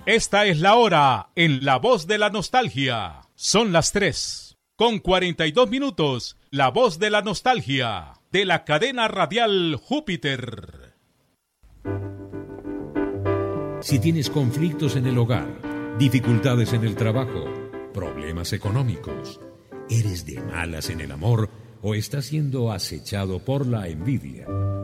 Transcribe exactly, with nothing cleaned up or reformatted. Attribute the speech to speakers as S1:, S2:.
S1: Esta es la hora en La Voz de la Nostalgia. Son las tres, con cuarenta y dos minutos. La Voz de la Nostalgia, de la cadena radial Júpiter.
S2: Si tienes conflictos en el hogar, dificultades en el trabajo, problemas económicos, eres de malas en el amor o estás siendo acechado por la envidia,